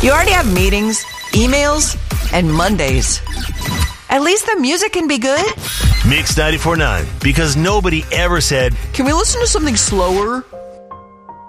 You already have meetings, emails, and Mondays. At least the music can be good. Mix 94.9, because nobody ever said, "Can we listen to something slower?"